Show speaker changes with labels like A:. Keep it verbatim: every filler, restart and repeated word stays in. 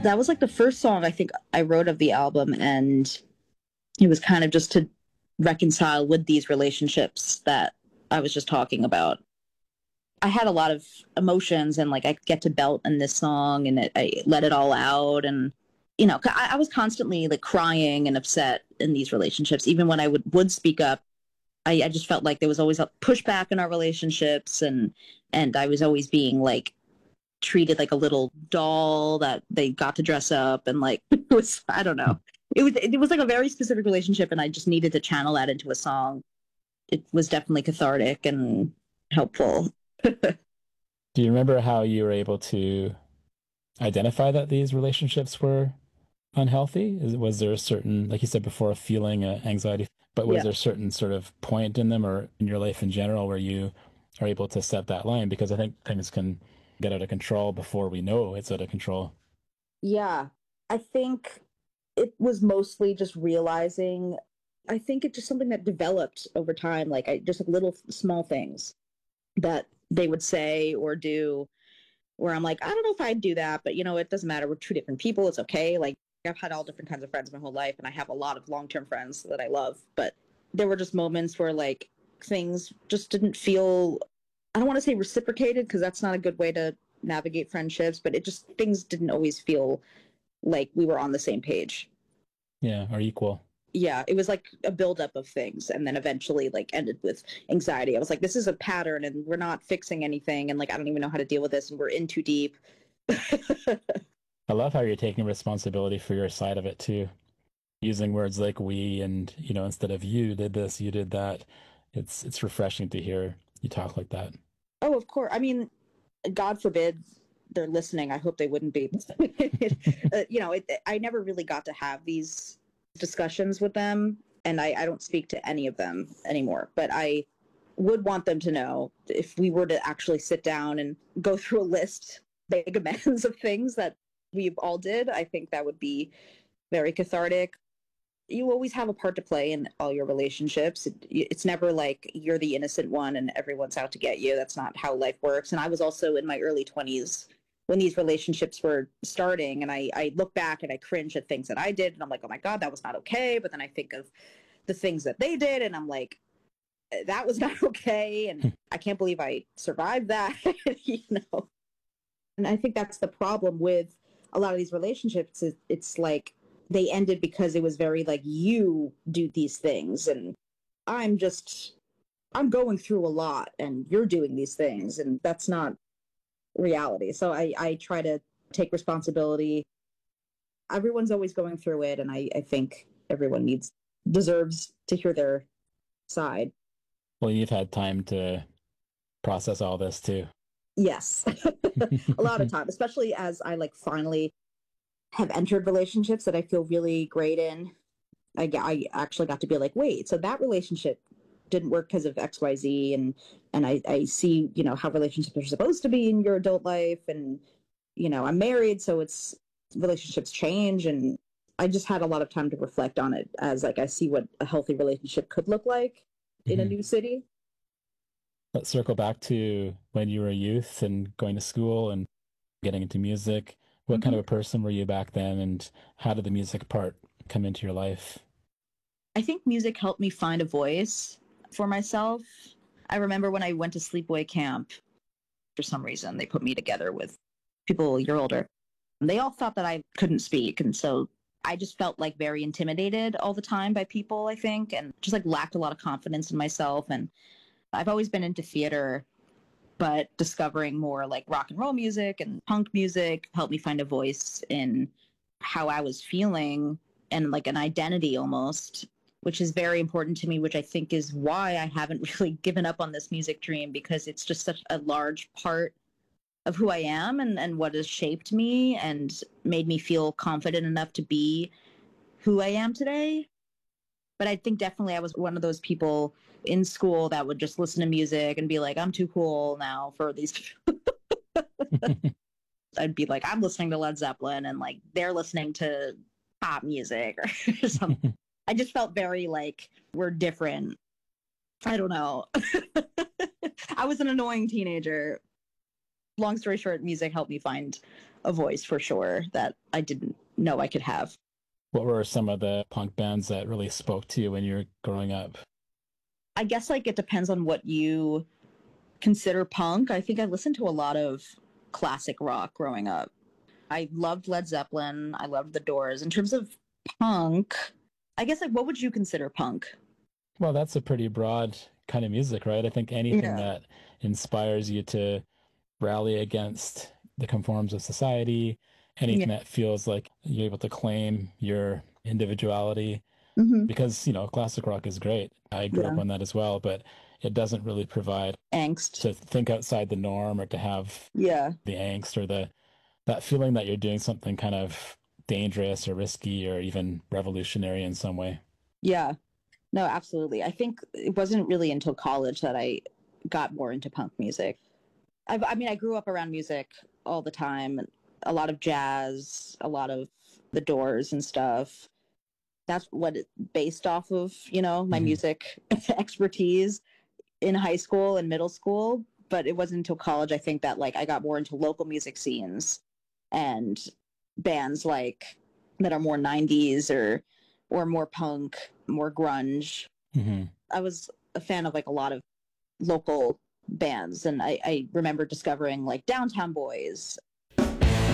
A: That was like the first song I think I wrote of the album, and it was kind of just to reconcile with these relationships that I was just talking about. I had a lot of emotions, and like I get to belt in this song, and it, I let it all out, and you know, I, I was constantly like crying and upset in these relationships. Even when I would would speak up, I, I just felt like there was always a pushback in our relationships, and and I was always being like treated like a little doll that they got to dress up, and like it was, I don't know. It was it was like a very specific relationship, and I just needed to channel that into a song. It was definitely cathartic and helpful.
B: Do you remember how you were able to identify that these relationships were unhealthy? Is, was there a certain, like you said before, feeling uh, anxiety, but was
A: Yeah.
B: there a certain sort of point in them or in your life in general where you are able to set that line? Because I think things can get out of control before we know it's out of control.
A: Yeah. I think it was mostly just realizing, I think it's just something that developed over time, like I just like little small things that they would say or do where I'm like, I don't know if I'd do that, but you know, it doesn't matter. We're two different people. It's okay. Like I've had all different kinds of friends my whole life, and I have a lot of long-term friends that I love, but there were just moments where like things just didn't feel, I don't want to say reciprocated because that's not a good way to navigate friendships, but it just, things didn't always feel like we were on the same page.
B: Yeah, or equal.
A: Yeah, it was like a buildup of things, and then eventually like ended with anxiety. I was like, this is a pattern and we're not fixing anything, and like I don't even know how to deal with this, and we're in too deep.
B: I love how you're taking responsibility for your side of it too, using words like we and, you know, instead of you did this, you did that. It's it's refreshing to hear you talk like that.
A: Oh, of course. I mean, God forbid they're listening. I hope they wouldn't be. uh, you know, it, I never really got to have these discussions with them, and I, I don't speak to any of them anymore. But I would want them to know, if we were to actually sit down and go through a list, big amends of things that we all did, I think that would be very cathartic. You always have a part to play in all your relationships. It, it's never like you're the innocent one and everyone's out to get you. That's not how life works. And I was also in my early twenties when these relationships were starting, and I, I look back and I cringe at things that I did, and I'm like, oh my God, that was not okay. But then I think of the things that they did, and I'm like, that was not okay. And I can't believe I survived that, you know? And I think that's the problem with a lot of these relationships is it's like they ended because it was very like, you do these things, and I'm just, I'm going through a lot and you're doing these things, and that's not reality. So I I try to take responsibility. Everyone's always going through it, and I I think everyone needs, deserves to hear their side.
B: Well, you've had time to process all this too.
A: Yes. A lot of time, especially as I like finally have entered relationships that I feel really great in. I, I actually got to be like, wait, so that relationship didn't work because of X Y Z, and and I, I see, you know, how relationships are supposed to be in your adult life, and you know, I'm married, so it's, relationships change, and I just had a lot of time to reflect on it as like I see what a healthy relationship could look like in a
B: Mhm.
A: new city.
B: Let's circle back to when you were a youth and going to school and getting into music. What kind
A: Mm-hmm.
B: of a person were you back then, and how did the music part come into your life?
A: I think music helped me find a voice for myself. I remember when I went to sleepaway camp, for some reason, they put me together with people a year older. They all thought that I couldn't speak. And so I just felt like very intimidated all the time by people, I think, and just like lacked a lot of confidence in myself. And I've always been into theater, but discovering more like rock and roll music and punk music helped me find a voice in how I was feeling, and like an identity almost, which is very important to me, which I think is why I haven't really given up on this music dream, because it's just such a large part of who I am, and, and what has shaped me and made me feel confident enough to be who I am today. But I think definitely I was one of those people in school that would just listen to music and be like, I'm too cool now for these. I'd be like, I'm listening to Led Zeppelin, and like they're listening to pop music or something. I just felt very like we're different. I don't know. I was an annoying teenager. long story short, music helped me find a voice for sure that I didn't know I could have.
B: What were some of the punk bands that really spoke to you when you were growing up?
A: I guess like it depends on what you consider punk. I think I listened to a lot of classic rock growing up. I loved Led Zeppelin. I loved The Doors. In terms of punk, I guess like what would you consider punk?
B: Well, that's a pretty broad kind of music, right? I think anything
A: Yeah.
B: that inspires you to rally against the conforms of society,
A: Yeah.
B: anything that feels like you're able to claim your individuality.
A: Hmm.
B: Because, you know, classic rock is great. I grew up
A: Yeah.
B: on that as well, but it doesn't really provide
A: Angst.
B: to think outside the norm or to have
A: Yeah.
B: the angst or the that feeling that you're doing something kind of dangerous or risky or even revolutionary in some way.
A: Yeah. No, absolutely. I think it wasn't really until college that I got more into punk music. I've, I mean, I grew up around music all the time, a lot of jazz, a lot of the Doors and stuff. That's what it based off of, you know, my
B: Hmm.
A: music expertise in high school and middle school. But it wasn't until college, I think, that like I got more into local music scenes and bands like that are more nineties or or more punk, more grunge.
B: Hmm.
A: I was a fan of like a lot of local bands, and I, I remember discovering like Downtown Boys